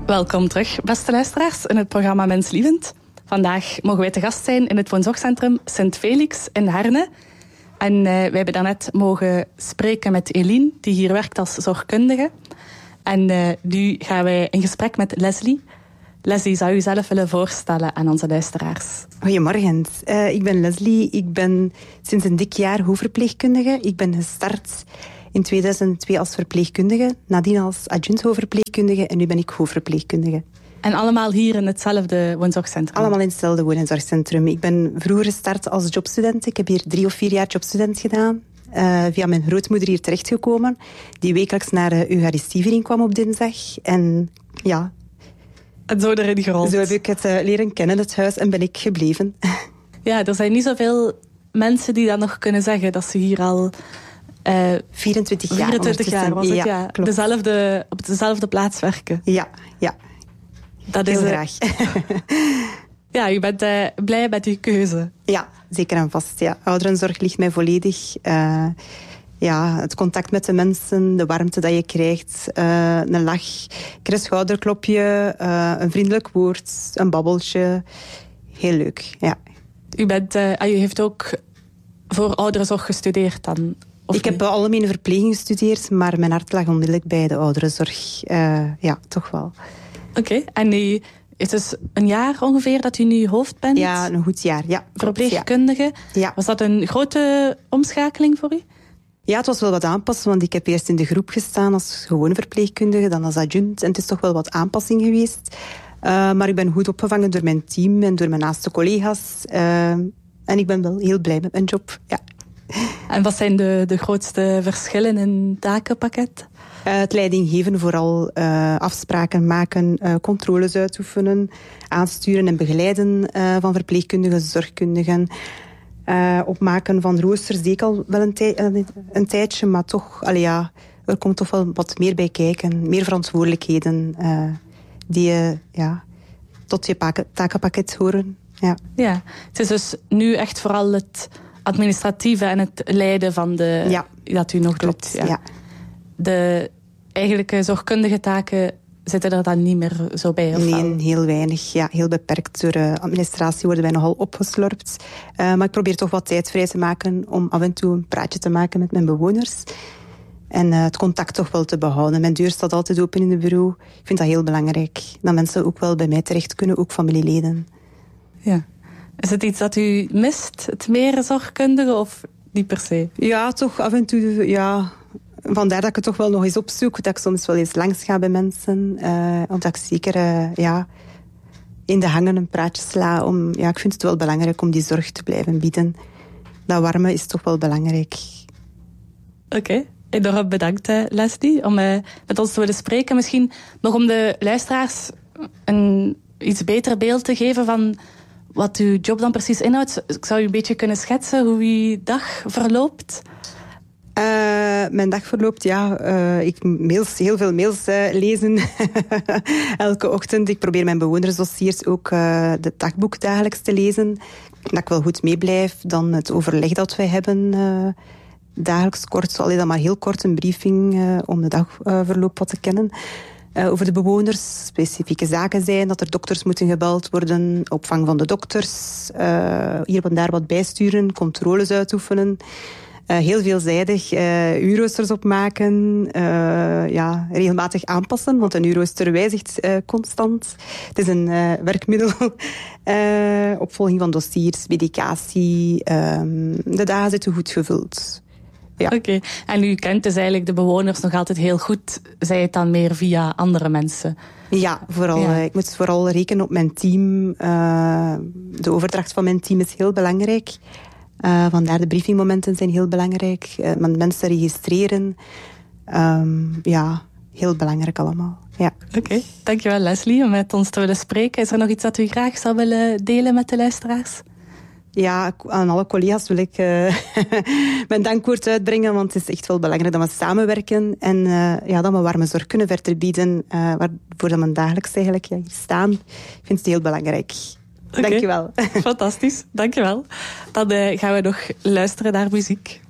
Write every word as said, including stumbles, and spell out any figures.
Welkom terug, beste luisteraars, in het programma Menslievend. Vandaag mogen wij te gast zijn in het woonzorgcentrum Sint Felix in Herne. En uh, wij hebben daarnet mogen spreken met Eline, die hier werkt als zorgkundige. En uh, nu gaan wij in gesprek met Leslie. Leslie, zou u zelf willen voorstellen aan onze luisteraars? Goedemorgen, uh, ik ben Leslie. Ik ben sinds een dik jaar hoofdverpleegkundige. Ik ben gestart in tweeduizend twee als verpleegkundige, nadien als adjunct hoofdverpleegkundige en nu ben ik hoofdverpleegkundige. En allemaal hier in hetzelfde woonzorgcentrum? Allemaal in hetzelfde woonzorgcentrum. Ik ben vroeger gestart als jobstudent. Ik heb hier drie of vier jaar jobstudent gedaan. Uh, via mijn grootmoeder hier terechtgekomen, die wekelijks naar de Eucharistieviering kwam op dinsdag. En ja... En zo erin gerold. Zo heb ik het uh, leren kennen, het huis, en ben ik gebleven. Ja, er zijn niet zoveel mensen die dat nog kunnen zeggen, dat ze hier al... Uh, vierentwintig jaar vierentwintig jaar was het, ja. ja klopt. Dezelfde, op dezelfde plaats werken. Ja, ja. Dat Heel is, graag. Ja, je bent uh, blij met je keuze. Ja, zeker en vast. Ja. Ouderenzorg ligt mij volledig. Uh, ja, het contact met de mensen, de warmte dat je krijgt, uh, een lach, een schouderklopje, uh, een vriendelijk woord, een babbeltje. Heel leuk, ja. U, bent, uh, u heeft ook voor ouderenzorg gestudeerd dan? Of ik heb algemene verpleging gestudeerd, maar mijn hart lag onmiddellijk bij de ouderenzorg. Uh, ja, toch wel. Oké, okay. En nu is dus een jaar ongeveer dat u nu hoofd bent? Ja, een goed jaar, ja. Verpleegkundige. Ja. Ja. Was dat een grote omschakeling voor u? Ja, het was wel wat aanpassen, want ik heb eerst in de groep gestaan als gewone verpleegkundige, dan als adjunct. En het is toch wel wat aanpassing geweest. Uh, maar ik ben goed opgevangen door mijn team en door mijn naaste collega's. Uh, en ik ben wel heel blij met mijn job, ja. En wat zijn de, de grootste verschillen in het takenpakket? Uh, het leidinggeven vooral, uh, afspraken maken, uh, controles uitoefenen, aansturen en begeleiden uh, van verpleegkundigen, zorgkundigen. Uh, opmaken van roosters deed ik al wel een, tij, een, een tijdje, maar toch, allee, ja, er komt toch wel wat meer bij kijken. Meer verantwoordelijkheden uh, die uh, ja, tot je paken, takenpakket horen. Ja. Ja, het is dus nu echt vooral het administratieve en het leiden van de... Ja, dat u nog klopt, doet. Ja. Ja. De eigenlijke zorgkundige taken zitten er dan niet meer zo bij? Of nee, al? heel weinig. Ja, heel beperkt. Door uh, administratie worden wij nogal opgeslorpt. Uh, maar ik probeer toch wat tijd vrij te maken om af en toe een praatje te maken met mijn bewoners. En uh, het contact toch wel te behouden. Mijn deur staat altijd open in het bureau. Ik vind dat heel belangrijk. Dat mensen ook wel bij mij terecht kunnen, ook familieleden. Ja. Is het iets dat u mist, het meer zorgkundige, of niet per se? Ja, toch af en toe, ja... Vandaar dat ik het toch wel nog eens opzoek. Dat ik soms wel eens langs ga bij mensen. Uh, omdat ik zeker uh, ja, in de hangen een praatje sla. Om, ja, ik vind het wel belangrijk om die zorg te blijven bieden. Dat warme is toch wel belangrijk. Oké. Okay. Enorm bedankt, Leslie, om uh, met ons te willen spreken. Misschien nog om de luisteraars een iets beter beeld te geven van wat uw job dan precies inhoudt. Zou u een beetje kunnen schetsen hoe uw dag verloopt? Uh, mijn dag verloopt, ja. Uh, ik mails, heel veel mails uh, lezen elke ochtend. Ik probeer mijn bewonersdossiers ook uh, de dagboek dagelijks te lezen. Dat ik wel goed meeblijf. Dan het overleg dat wij hebben uh, dagelijks kort. Zal dan maar heel kort een briefing uh, om de dagverloop wat te kennen. Uh, over de bewoners, specifieke zaken zijn, dat er dokters moeten gebeld worden, opvang van de dokters, uh, hier en daar wat bijsturen, controles uitoefenen. Uh, heel veelzijdig uh, uurroosters opmaken, uh, ja, regelmatig aanpassen, want een uurrooster wijzigt uh, constant. Het is een uh, werkmiddel. uh, opvolging van dossiers, medicatie. Uh, de dagen zitten goed gevuld. Ja. Oké, okay. En u kent dus eigenlijk de bewoners nog altijd heel goed. Zij het dan meer via andere mensen? Ja, vooral. Ja. Ik moet vooral rekenen op mijn team. Uh, de overdracht van mijn team is heel belangrijk. Uh, vandaar de briefingmomenten zijn heel belangrijk. Uh, mensen registreren. Um, ja, heel belangrijk allemaal. Ja. Oké, okay. Dankjewel Leslie om met ons te willen spreken. Is er nog iets dat u graag zou willen delen met de luisteraars? Ja, aan alle collega's wil ik uh, mijn dankwoord uitbrengen, want het is echt wel belangrijk dat we samenwerken en uh, ja, dat we warme zorg kunnen verder bieden, uh, waarvoor we dagelijks eigenlijk ja, hier staan. Ik vind het heel belangrijk. Okay. Dankjewel. Fantastisch, dankjewel. Dan uh, gaan we nog luisteren naar muziek.